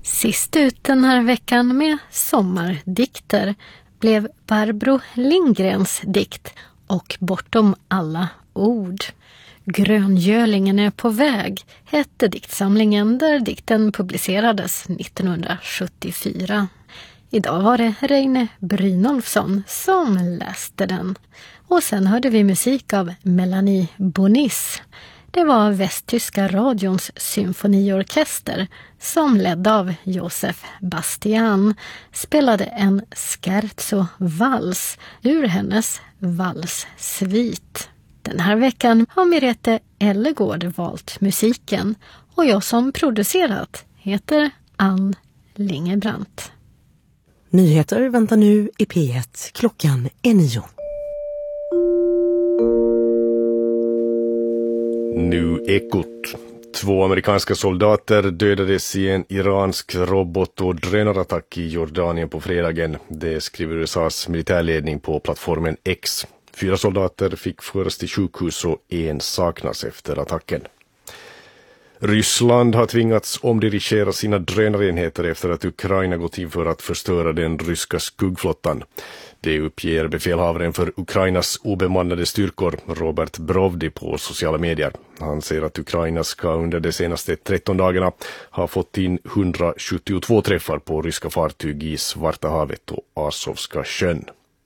Sist ut den här veckan med sommardikter blev Barbro Lindgrens dikt Och bortom alla ord. Gröngölingen är på väg hette diktsamlingen där dikten publicerades 1974. Idag var det Reine Brynolfsson som läste den. Och sen hörde vi musik av Melanie Bonis. Det var västtyska radions symfoniorkester som ledd av Josef Bastian spelade en scherzo-vals ur hennes valssvit. Den här veckan har Merete Ellegård valt musiken och jag som producerat heter Ann Lingebrandt. Nyheter väntar nu i P1. Klockan är 9. Nu Ekot. 2 amerikanska soldater dödades i en iransk robot- och drönarattack i Jordanien på fredagen. Det skriver USAs militärledning på plattformen X. 4 soldater fick föras till sjukhus och 1 saknas efter attacken. Ryssland har tvingats omdirigera sina drönarenheter efter att Ukraina gått in för att förstöra den ryska skuggflottan. Det uppger befälhavaren för Ukrainas obemannade styrkor, Robert Brovdi, på sociala medier. Han säger att Ukraina ska under de senaste 13 dagarna ha fått in 172 träffar på ryska fartyg i Svarta havet och Azovska sjön.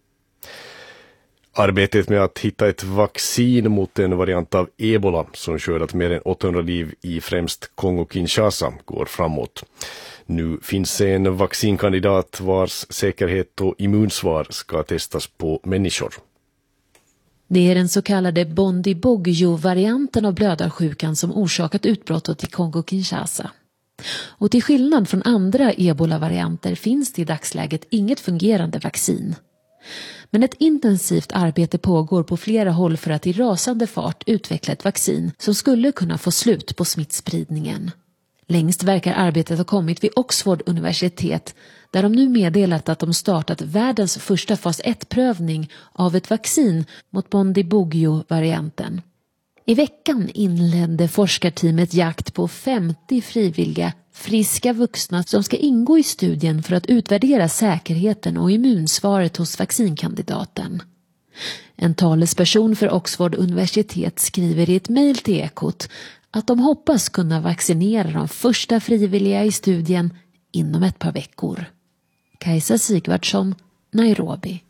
Arbetet med att hitta ett vaccin mot en variant av Ebola som skördat mer än 800 liv i främst Kongo-Kinshasa går framåt. Nu finns en vaccinkandidat vars säkerhet och immunsvar ska testas på människor. Det är den så kallade Bundibugyo-varianten av blödarsjukan som orsakat utbrottet i Kongo-Kinshasa. Och till skillnad från andra Ebola-varianter finns det i dagsläget inget fungerande vaccin. Men ett intensivt arbete pågår på flera håll för att i rasande fart utveckla ett vaccin som skulle kunna få slut på smittspridningen. Längst verkar arbetet ha kommit vid Oxford universitet där de nu meddelat att de startat världens första fas 1-prövning av ett vaccin mot Bundibugyo-varianten. I veckan inledde forskarteamet jakt på 50 frivilliga, friska vuxna som ska ingå i studien för att utvärdera säkerheten och immunsvaret hos vaccinkandidaten. En talesperson för Oxford universitet skriver i ett mejl till Ekot att de hoppas kunna vaccinera de första frivilliga i studien inom ett par veckor. Kajsa Sigvardsson, Nairobi.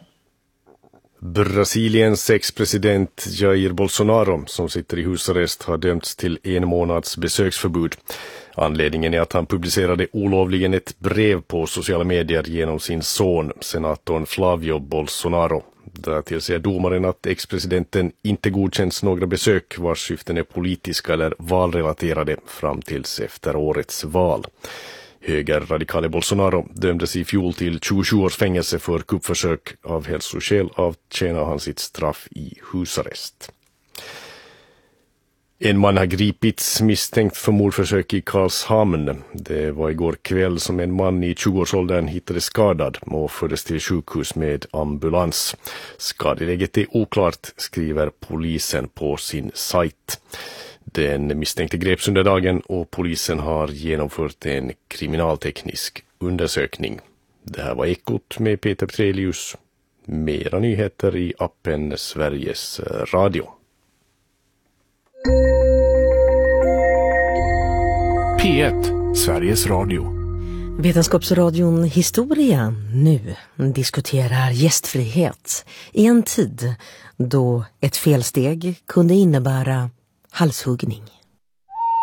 Brasiliens ex-president Jair Bolsonaro, som sitter i husarrest, har dömts till 1 månads besöksförbud. Anledningen är att han publicerade olovligen ett brev på sociala medier genom sin son, senatorn Flavio Bolsonaro. Därtill säger domaren att ex-presidenten inte godkänns några besök vars syften är politiska eller valrelaterade fram tills efter årets val. Högerradikale Bolsonaro dömdes i fjol till 27 års fängelse för kuppförsök. Av hälsoskäl avtjänar han sitt straff i husarrest. En man har gripits misstänkt för mordförsök i Karlshamn. Det var igår kväll som en man i 20-årsåldern hittades skadad och fördes till sjukhus med ambulans. Skadeläget är oklart, skriver polisen på sin sajt. Den misstänkte greps under dagen och polisen har genomfört en kriminalteknisk undersökning. Det här var Ekot med Peter Petrelius. Mera nyheter i appen Sveriges Radio. P1, Sveriges Radio. Vetenskapsradion Historia nu diskuterar gästfrihet i en tid då ett felsteg kunde innebära halshuggning.